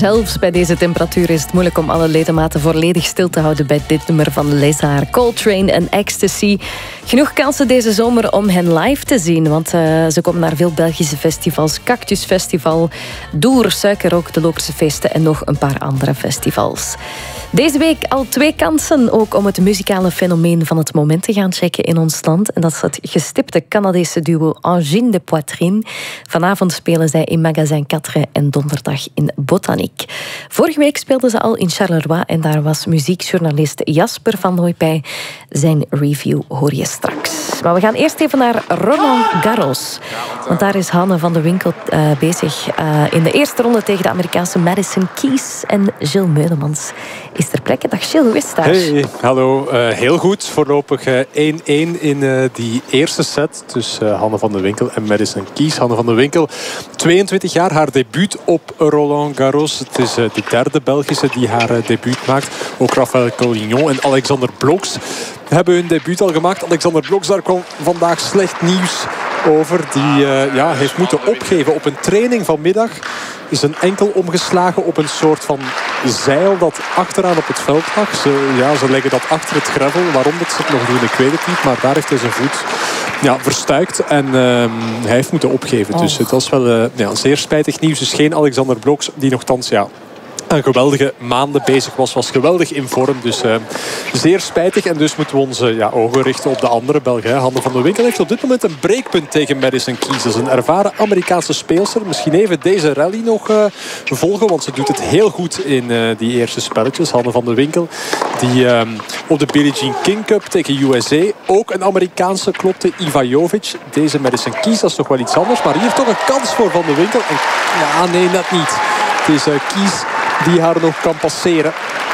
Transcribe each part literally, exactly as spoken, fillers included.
Zelfs bij deze temperatuur is het moeilijk om alle ledematen volledig stil te houden bij dit nummer van Lézard, Coltrane en Ecstasy. Genoeg kansen deze zomer om hen live te zien, want uh, ze komen naar veel Belgische festivals. Cactus Festival, Doer, Suikerrook, de Loperse Feesten en nog een paar andere festivals. Deze week al twee kansen ook om het muzikale fenomeen van het moment te gaan checken in ons land. En dat is het gestipte Canadese duo Angine de Poitrine. Vanavond spelen zij in Magasin Quatre en donderdag in Botanique. Vorige week speelden ze al in Charleroi en daar was muziekjournalist Jasper van Nooy bij. Zijn review hoor je straks. Maar we gaan eerst even naar Roland Garros. Want daar is Hanne van de Winkel uh, bezig uh, in de eerste ronde tegen de Amerikaanse Madison Keys. En Gilles Meudemans is ter plekke. Dag Gilles, hoe is het daar? Hey, hallo. Uh, heel goed. Voorlopig uh, één-één in uh, die eerste set tussen uh, Hanne van de Winkel en Madison Keys. Hanne van de Winkel, tweeëntwintig jaar, haar debuut op Roland Garros. Het is uh, de derde Belgische die haar uh, debuut maakt. Ook Raphaël Collignon en Alexander Blokx hebben hun debuut al gemaakt. Alexander Blokx, daar kwam vandaag slecht nieuws over. Die uh, ja, heeft moeten opgeven op een training vanmiddag. Is een enkel omgeslagen op een soort van zeil dat achteraan op het veld lag. Ze, ja, ze leggen dat achter het gravel. Waarom dat ze het nog doen, ik weet het niet. Maar daar heeft hij zijn voet ja, verstuikt. En uh, hij heeft moeten opgeven. Oh. Dus het was wel uh, ja, zeer spijtig nieuws. Dus geen Alexander Blokx, die nogthans ja, een geweldige maanden bezig was. Was geweldig in vorm. Dus uh, zeer spijtig. En dus moeten we onze ja, ogen richten op de andere Belgen. Hanne van de Winkel heeft op dit moment een breekpunt tegen Madison Keys. Dat is een ervaren Amerikaanse speelster. Misschien even deze rally nog uh, volgen. Want ze doet het heel goed in uh, die eerste spelletjes. Hanne van de Winkel. Die uh, op de Billie Jean King Cup tegen U S A ook een Amerikaanse klopte. Iva Jovic. Deze Madison Keys, dat is toch wel iets anders. Maar hier toch een kans voor Van de Winkel. En, ja, nee, net niet. Het is uh, Keys die haar nog kan passeren.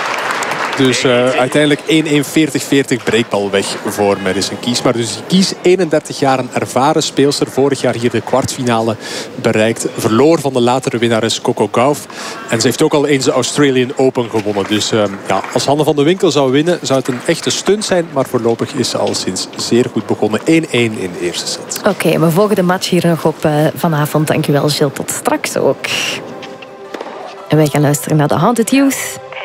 Dus uh, uiteindelijk één-één veertig veertig breekbal weg voor Madison Keys. Maar dus Keys, eenendertig jaar, een ervaren speelster. Vorig jaar hier de kwartfinale bereikt. Verloor van de latere winnares Coco Gauff. En ze heeft ook al eens de Australian Open gewonnen. Dus uh, ja, als Hanne van de Winkel zou winnen, zou het een echte stunt zijn. Maar voorlopig is ze al sinds zeer goed begonnen. één-één in de eerste set. Oké, okay, we volgen de match hier nog op uh, vanavond. Dankjewel, Gilles. Tot straks ook. En wij gaan luisteren naar The Haunted Youth.